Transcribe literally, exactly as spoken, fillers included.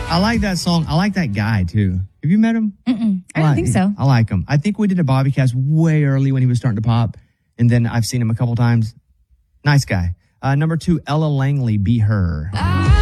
I like that song. I like that guy, too. Have you met him? Mm-mm. I, I don't like, think so. I like him. I think we did a Bobby Cast way early when he was starting to pop, and then I've seen him a couple times. Nice guy. Uh, number two, Ella Langley, Be Her.